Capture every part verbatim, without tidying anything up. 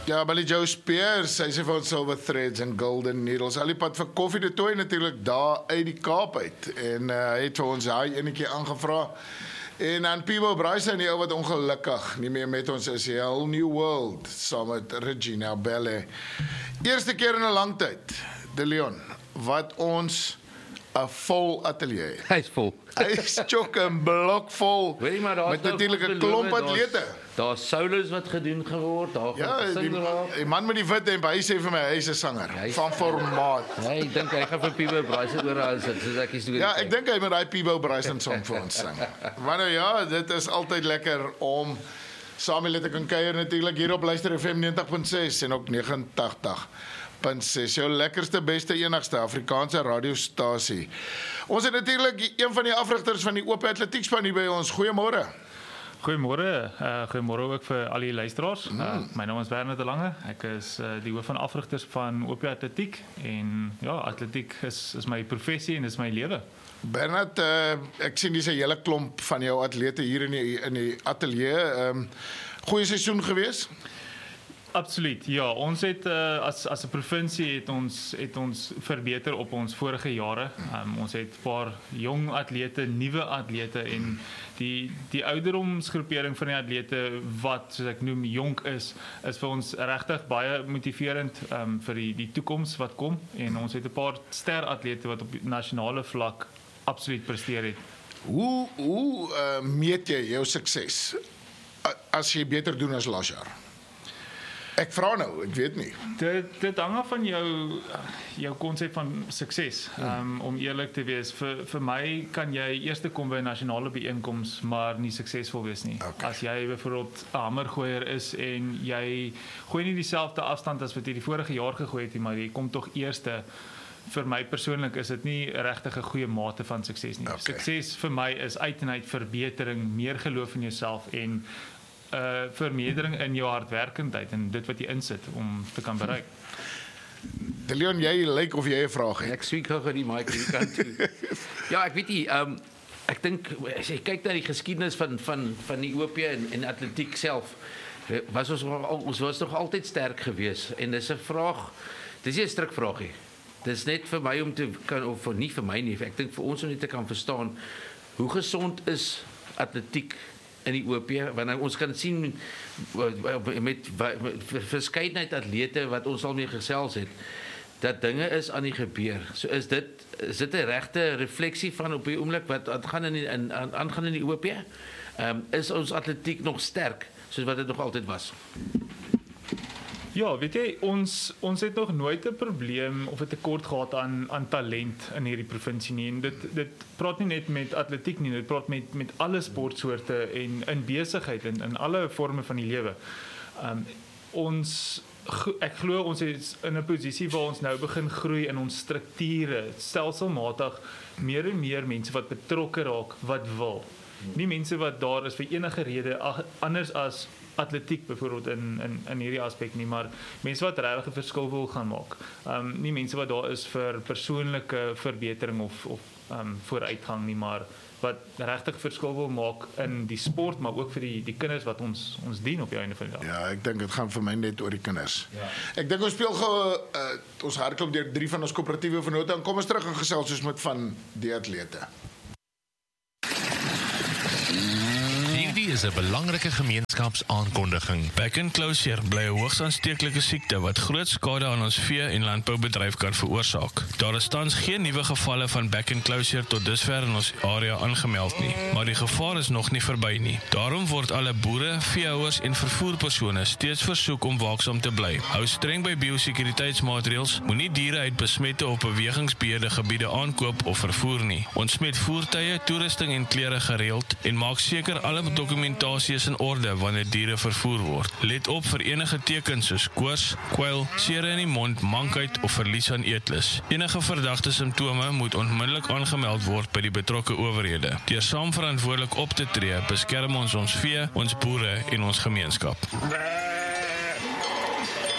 Ja, Billy Joe Spears, hy sê vir ons silver threads en golden needles. Al die pad vir Koffie de Tooi natuurlik daar uit die Kaap uit. En uh, hy het vir ons daai enetjie aangevra. En dan Peebo Bryson, die ou wat ongelukkig nie meer met ons is, A Whole New World, saam met Regina Belle. Eerste keer in 'n lang tyd, De Leon, wat ons 'n vol atelier. Hy is vol. Hy is chock en blok vol, Weet jy maar, daar met natuurlik 'n klomp atlete. Daar's solos wat gedoen geword, daar Ja, gaan die, gesing raak. die man met die wit hemp, hy sê vir my, hy is 'n sanger, Ja, hy is- van formaat. Ja, ek dink hy gaan vir Peebo Bryson oral sit, soos ek die storie Ja, sê. ek dink hy moet daai Peebo Bryson song vir ons sing. Maar nou ja, dit is altyd lekker om saam met te kan kuier natuurlik hier op Luister F M negentig punt ses en ook negentig punt ses. Jou lekkerste, beste, enigste Afrikaanse radiostasie. Ons het natuurlik een van die afrigters van die Oop Atletiekspan hier by ons. Goeiemôre. Goeiemôre, uh, goeiemôre ook vir al die luisteraars. Uh, my naam is Bernard de Lange. Ek is uh, die hoof van afrigters van Oop Atletiek en ja, atletiek is is my professie en is my lewe. Bernard, uh, ek sien dis 'n hele klomp van jou atlete hier in die in die ateljee. Um, goeie seisoen gewees? Absoluut. Ja, ons het uh, as as 'n provinsie het ons het ons verbeter op ons vorige jare. Um, ons het 'n paar jong atlete, nuwe atlete en die die ouderdomsgroepering van die atlete wat soos ek noem jonk is, is vir ons regtig baie motiverend um, vir die die toekoms wat kom en ons het 'n paar ster atlete wat op nasionale vlak absoluut presteer het. Hoe hoe uh, meet jy jou sukses as jy beter doen as laas jaar? Ek vra nou, ek weet nie. Dit dit hang af van jou jou konsep van sukses. Um, om eerlik te wees, vir vir my kan jy eers kom by 'n nasionale byeenkoms, maar nie suksesvol wees nie. Okay. As jy byvoorbeeld 'n hamergooier is en jy gooi nie dieselfde afstand as wat jy die vorige jaar gegooi het nie, maar jy kom tog eerste. Vir my persoonlik is dit nie regtig 'n goeie mate van sukses nie. Okay. Sukses vir my is uit en uit verbetering, meer geloof in jouself en uh vermeerdering in jou hardwerkendheid en dit wat jy insit om te kan bereik. De Leon, jy lyk of jy 'n vraag het. Ek sweek gou die mic hier kant toe. Ja, ek weet nie, um, ek dink as jy kyk na die geskiedenis van van van die O P en en atletiek self, was ons ons was nog altyd sterk geweest en dis 'n vraag, dis nie 'n strikvraagie. Dis net vir my om te kan of nie vir my nie, ek dink vir ons om net te kan verstaan hoe gesond is atletiek in die O P, want ons kan sien met, met, met verskeidenheid atlete wat ons al mee gesels het, dat dinge is aan die gebeur. So is dit is dit 'n regte refleksie van op die oomblik wat aangaan in in aangaan in die O P? Ehm um, is ons atletiek nog sterk soos wat dit nog altyd was? Ja, weet jy, ons ons het nog nooit 'n probleem of 'n tekort gehad aan aan talent in hierdie provinsie nie. En dit dit praat nie net met atletiek nie, dit praat met met alle sportsoorte en in besigheid en in alle forme van die lewe. Um ons ek glo ons is in 'n posisie waar ons nou begin groei in ons strukture, stelselmatig meer en meer mense wat betrokke raak wat wil. Nie mense wat daar is vir enige rede anders as atletiek byvoorbeeld in in in hierdie aspek nie, maar mense wat regtig 'n verskil wil gaan maak. Um nie mense wat daar is vir persoonlike verbetering of of um vooruitgang nie, maar wat regtig verskil wil maak in die sport, maar ook vir die die kinders wat ons ons dien op die einde van die dag. Ja, ek dink dit gaan vir my net oor die kinders. Ja. Ek dink ons speel gou uh, ons hardloop deur drie van ons koöperatiewe vennote en kom ons terug en gesels soos met van die atlete. Hierdie is 'n belangrike gemeenskapsaankondiging. Back and closure bly 'n hoogs aansteeklike siekte wat groot skade aan ons vee- en landboubedryf kan veroorsaak. Daar is tans geen nuwe gevalle van back and closure tot dusver in ons area aangemeld nie, maar die gevaar is nog nie verby nie. Daarom word alle boere, veehouers en vervoerpersone steeds versoek om waaksaam te bly. Hou streng by biosekuriteitsmaatreëls, moenie diere uit besmette of bewegingsbeheerde gebiede aankoop of vervoer nie. Ontsmet voertuie, toerusting en klere gereeld en maak seker alle dokumentasie is in orde wanneer diere vervoer word. Let op vir enige tekens soos koors, kwyl, sere in die mond, mankheid of verlies aan eetlus. Enige verdagte simptome moet onmiddellik aangemeld word by die betrokke owerhede. Deur saam verantwoordelik op te tree, beskerm ons ons vee, ons boere en ons gemeenskap.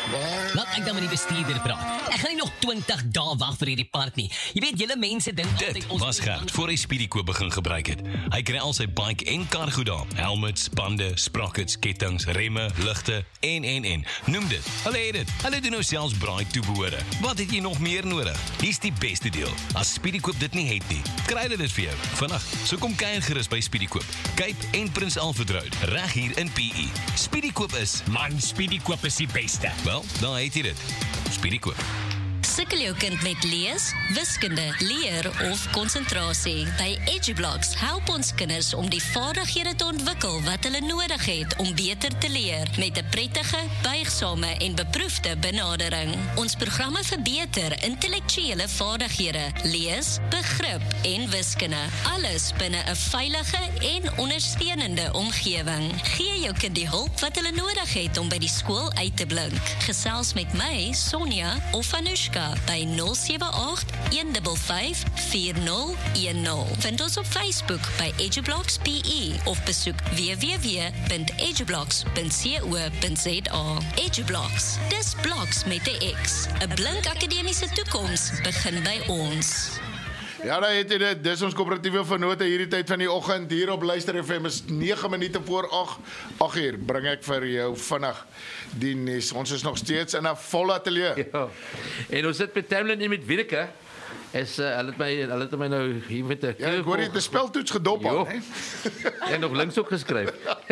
Laat ek dan met die bestuurder praat. Ek gaan nie nog twintig dae wag vir hierdie part nie. Jy weet, julle mense dink Dit was Gert voor hy Speedykoop begin gebruik het. Hy kry al sy bike en kar goed daar. Helmets, bande, sprockets, kettings, remme, ligte en en en. Noem dit. Hulle het dit. Hulle doen nou selfs braai toebehore. Wat het jy nog meer nodig? Hier's die beste deel. As Speedykoop dit nie het nie, kry hulle dit vir jou. Vandag, so kom kuier gerus by Speedykoop. Cape en Prins Alfred Road, reg hier in P E. Speedykoop is, man, Speedykoop is die beste. wel, dan het jy dit. Speedykoop. Sukkel jou kind met lees, wiskunde, leer of konsentrasie? By EduBlocks help ons kinders om die vaardighede te ontwikkel wat hulle nodig het om beter te leer met 'n prettige, buigsame en beproefde benadering. Ons programme verbeter intellektuele vaardighede, lees, begrip en wiskunde. Alles binne 'n veilige en ondersteunende omgewing. Gee jou kind die hulp wat hulle nodig het om by die skool uit te blink. Gesels met my, Sonja of Anushka by nul sewe agt, een vyf vyf, vier nul een nul. Vind ons op Facebook by EduBlocks P E of besoek w w w punt edublocks punt co punt za. EduBlocks, dis bloks met 'n X. 'n Blink akademiese toekoms begin by ons. Ja, daar het jy dit. Dis ons koöperatiewe vennote hierdie tyd van die oggend hier op Luister F M is nege minute voor agt. agt uur bring ek vir jou vinnig die nuus. Ons is nog steeds in 'n volle ateljee. Ja. En ons sit met Tamlin en met Winneke. Is uh, hulle het my hulle het my nou hier met 'n Ja, ek hoor jy het 'n speltoets gedop al, hè? En nog links ook geskryf.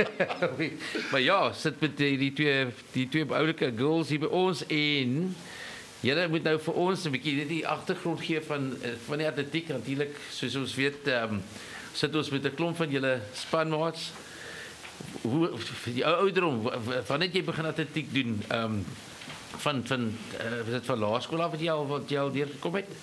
Maar ja, sit met die, die twee die twee oulike girls hier by ons en julle moet nou vir ons 'n bietjie die agtergrond gee van van die atletiek natuurlik, soos ons weet, ehm um, sit ons met 'n klomp van julle spanmaats. Hoe die ou ouderdom, wanneer het jy begin atletiek doen? Ehm um, van van uh, was dit van laerskool af wat jy al wat jy al deurgekom het?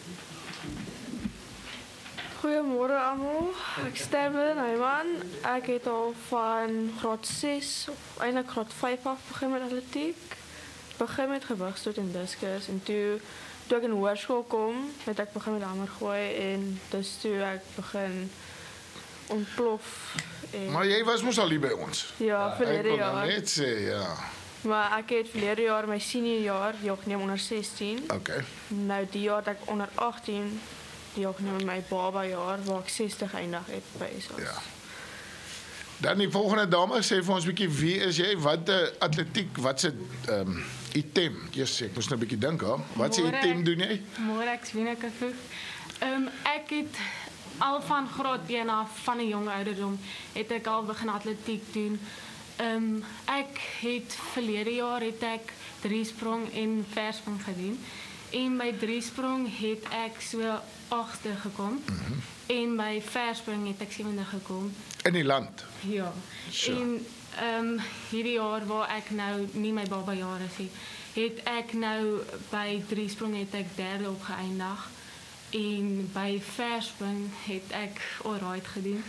Goeiemôre almal. Ek stem in, hey man. Ek het al van graad ses, eintlik graad vyf af begin met atletiek. Begin met gewigstoot en diskus en toe toe ek in hoërskool kom, het ek begin met hamer gooi en dis toe ek begin ontplof. En, Maar jy was mos al hier by ons. ja, verlede Ek wil jaar. net sê, ja. Maar ek het verlede jaar my senior jaar deelgeneem onder sestien. Okay. Nou die jaar het ek onder agttien deelgeneem in my baba jaar waar ek sestig eindig het by S A S. Ja. Dan die volgende dame sê vir ons 'n bietjie wie is jy? Wat 'n uh, atletiek, wat se ehm um, item? Jesus, ek moes nou 'n bietjie dink, hè. Wat se Môre. item doen jy? Môre ek sien ek het um, ek het al van graad een af van 'n jong ouderdom het ek al begin atletiek doen. Um, ek het verlede jaar het ek driesprong en versprong gedoen. En my driesprong het ek so agste gekom. Mm-hmm. En my verspring het ek sewende gekom. In die land. Ja. So. En ehm um, hierdie jaar waar ek nou nie my baba jaar is nie, het ek nou by driesprong het ek derde op geëindig. En by verspring het ek alright gedoen.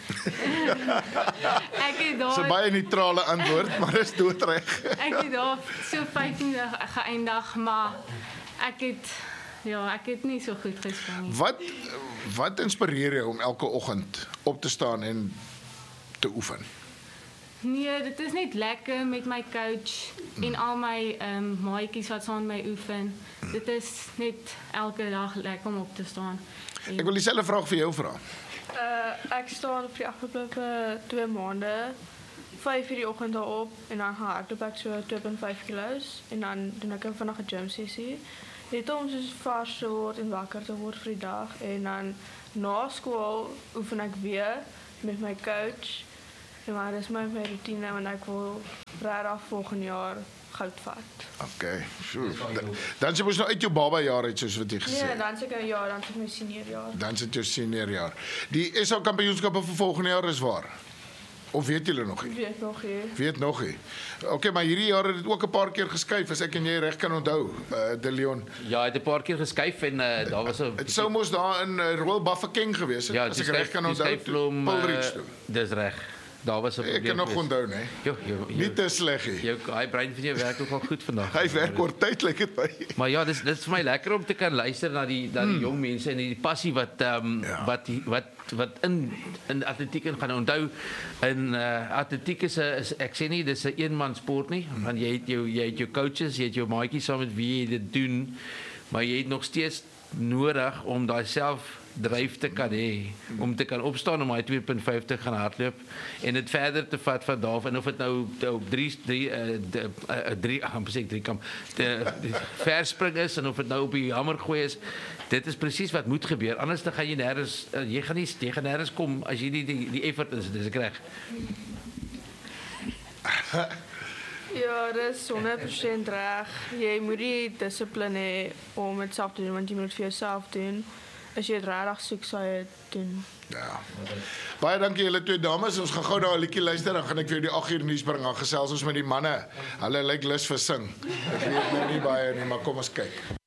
ek het daar Dis 'n baie neutrale antwoord, maar is doodreg. ek het daar so vyftiende geëindig, maar ek het ja, ek het nie so goed gespring nie. Wat wat inspireer jou om elke oggend op te staan en te oefen? Nee, dit is net lekker met my coach en al my ehm um, maatjies wat saam met my oefen. Dit is net elke dag lekker om op te staan. En, Ek wil dieselfde vraag vir jou vra. Uh, ek staan vir die afgelope twee maande vyf uur die oggend al op en dan gaan hardloop ek so twee komma vyf kilos en dan doen ek vandag 'n gym sessie. Net om soos vars te word en wakker te word vir die dag en dan na skool oefen ek weer met my coach. En maar dis my my routine want ek wil regtig volgende jaar goud vat. Okay. Sure. Dan, dan jy mos nou uit jou baba jaar uit soos wat jy gesê Nee, het. dan seker ja, dan sit my senior jaar. Dan sit jou senior jaar. Die S A kampioenskappe vir volgende jaar is waar. Of weet julle nog nie? Weet nog nie. Weet nog nie. Okay, maar hierdie jaar het dit ook 'n paar keer geskuif as ek en jy reg kan onthou, uh, De Leon. Ja, het 'n paar keer geskuif en uh, daar was 'n Dit sou mos daar in uh, Royal Bafokeng gewees het ja, as ek reg kan onthou. Paulridge toe. dis reg. daar was 'n probleem. Ek kan nog geweest. onthou, né? Jo, jo, jo, Nie te sleg nie. jou hy brein van jou werk nogal goed vandag. Hy werk kort tyd, lyk dit my. Maar ja, dis dis vir my lekker om te kan luister na die na die hmm. jong mense en die passie wat ehm um, Ja. wat die- wat wat in in atletiek in gaan onthou. In uh, atletiek is 'n is ek sê nie dis 'n eenman sport nie, want jy het jou jy het jou coaches, jy het jou maatjies saam met wie jy dit doen, maar jy het nog steeds nodig om daai self dryf te kan hê om te kan opstaan om daai twee punt vyf te gaan hardloop en dit verder te vat van daar af en of dit nou op drie drie drie amper sê drie kam verspring is en of dit nou op die hamer gooi is, dit is presies wat moet gebeur, anders dan gaan jy nêrens jy gaan nie jy gaan nêrens kom as jy nie die die effort is, dis ek reg. Ja, dat is honderd procent reg. Jy moet die dissipline hê om dit self te doen, want jy moet dit vir jouself doen. As jy dit regtig soek, sal jy dit doen. Ja. Baie dankie julle twee dames. Ons gaan gou daar 'n liedjie luister, dan gaan ek vir jou die agt uur nuus bring. Dan gesels ons met die manne. Hulle lyk lus vir sing. Ek weet nou nie baie nie, maar kom ons kyk.